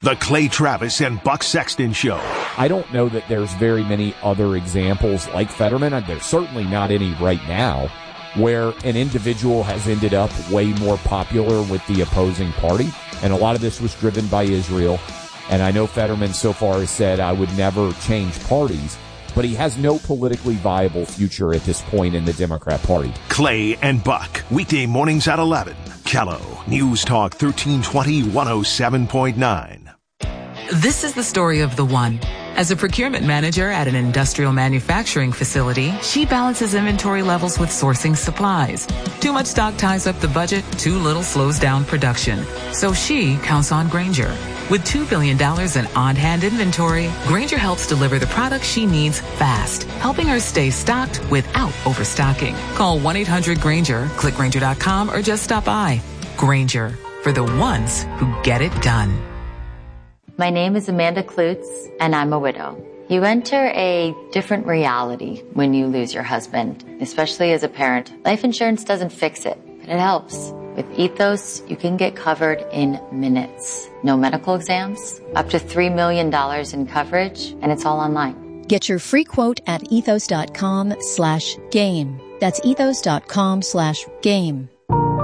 The Clay Travis and Buck Sexton Show. I don't know that there's very many other examples like Fetterman. There's certainly not any right now where an individual has ended up way more popular with the opposing party. And a lot of this was driven by Israel. And I know Fetterman so far has said, I would never change parties. But he has no politically viable future at this point in the Democrat Party. Clay and Buck, weekday mornings at 11. Kello, News Talk 1320, 107.9. This is the story of the one. As a procurement manager at an industrial manufacturing facility, she balances inventory levels with sourcing supplies. Too much stock ties up the budget, too little slows down production. So she counts on Grainger. With $2 billion in on-hand inventory, Grainger helps deliver the products she needs fast, helping her stay stocked without overstocking. Call 1-800-GRAINGER, click Grainger.com, or just stop by. Grainger, for the ones who get it done. My name is Amanda Klutz, and I'm a widow. You enter a different reality when you lose your husband, especially as a parent. Life insurance doesn't fix it, but it helps. With Ethos, you can get covered in minutes. No medical exams, up to $3 million in coverage, and it's all online. Get your free quote at ethos.com/game. That's ethos.com/game.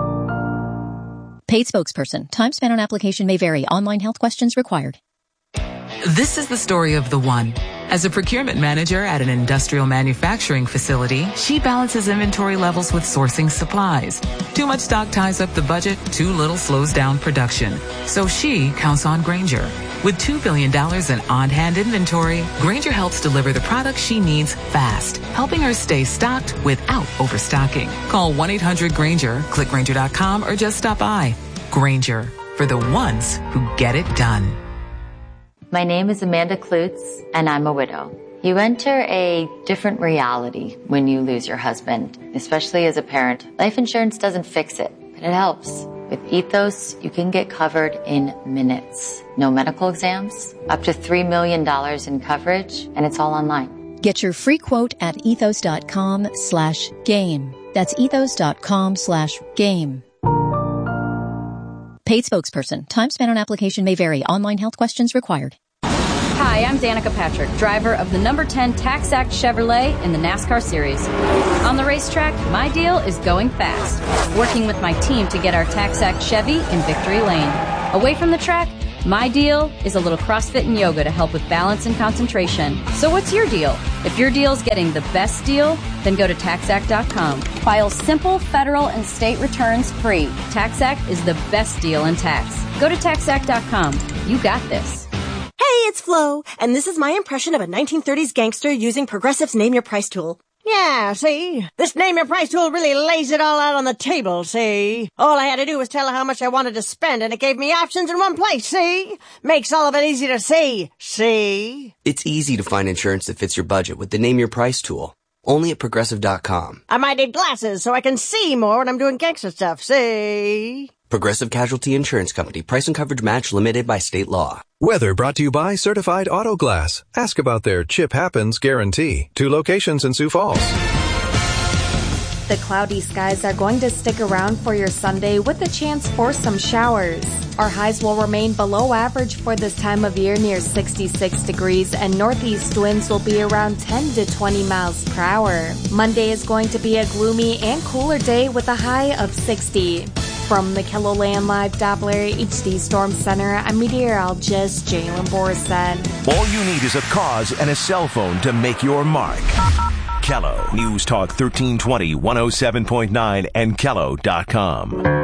Paid spokesperson. Time spent on application may vary. Online health questions required. This is the story of the one. As a procurement manager at an industrial manufacturing facility, she balances inventory levels with sourcing supplies. Too much stock ties up the budget, too little slows down production. So she counts on Grainger. With $2 billion in on-hand inventory, Grainger helps deliver the products she needs fast, helping her stay stocked without overstocking. Call 1-800-GRAINGER, click Grainger.com, or just stop by. Grainger, for the ones who get it done. My name is Amanda Klutz, and I'm a widow. You enter a different reality when you lose your husband, especially as a parent. Life insurance doesn't fix it, but it helps. With Ethos, you can get covered in minutes. No medical exams, up to $3 million in coverage, and it's all online. Get your free quote at ethos.com/game. That's ethos.com/game. Paid spokesperson. Time spent on application may vary. Online health questions required. Hi, I'm Danica Patrick, driver of the number 10 Tax Act Chevrolet in the NASCAR Series. On the racetrack, my deal is going fast, working with my team to get our Tax Act Chevy in victory lane. Away from the track, my deal is a little CrossFit and yoga to help with balance and concentration. So what's your deal? If your deal's getting the best deal, then go to TaxAct.com. File simple federal and state returns free. TaxAct is the best deal in tax. Go to TaxAct.com. You got this. Hey, it's Flo, and this is my impression of a 1930s gangster using Progressive's Name Your Price tool. Yeah, see? This Name Your Price tool really lays it all out on the table, see? All I had to do was tell her how much I wanted to spend, and it gave me options in one place, see? Makes all of it easy to see? It's easy to find insurance that fits your budget with the Name Your Price tool. Only at Progressive.com. I might need glasses so I can see more when I'm doing gangster stuff, see? Progressive Casualty Insurance Company. Price and coverage match limited by state law. Weather brought to you by Certified Auto Glass. Ask about their Chip Happens guarantee. 2 locations in Sioux Falls. The cloudy skies are going to stick around for your Sunday with a chance for some showers. Our highs will remain below average for this time of year near 66 degrees, and northeast winds will be around 10 to 20 miles per hour. Monday is going to be a gloomy and cooler day with a high of 60. From the KELOLAND Live Doppler HD Storm Center, I'm meteorologist Jalen Borson. All you need is a cause and a cell phone to make your mark. Kello, News Talk 1320, 107.9, and Kello.com.